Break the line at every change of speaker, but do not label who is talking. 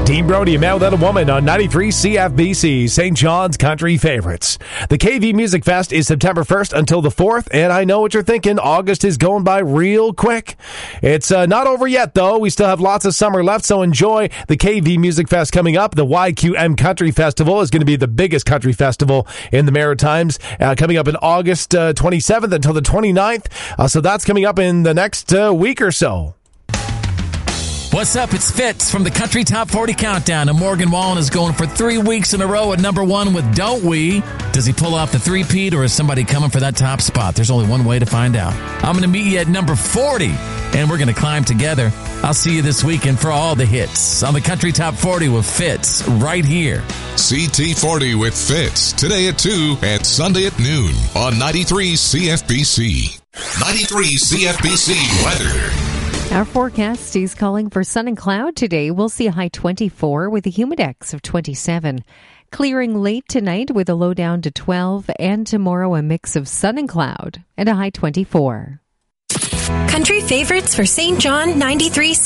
Dean Brody, A Man Without a Woman on 93 CFBC, St. John's Country Favorites. The KV Music Fest is September 1st until the 4th, and I know what you're thinking. August is going by real quick. It's not over yet, though. We still have lots of summer left, so enjoy the KV Music Fest coming up. The YQM Country Festival is going to be the biggest country festival in the Maritimes, coming up in August 27th until the 29th. So that's coming up in the next week or so.
What's up? It's Fitz from the Country Top 40 Countdown, and Morgan Wallen is going for 3 weeks in a row at number one with Don't We? Does he pull off the three-peat, or is somebody coming for that top spot? There's only one way to find out. I'm going to meet you at number 40, and we're going to climb together. I'll see you this weekend for all the hits on the Country Top 40 with Fitz right here.
CT40 with Fitz, today at 2 and Sunday at noon on 93 CFBC. 93 CFBC weather.
Our forecast is calling for sun and cloud today. We'll see a high 24 with a humidex of 27. Clearing late tonight with a low down to 12, and tomorrow a mix of sun and cloud and a high 24.
Country favorites for St. John 93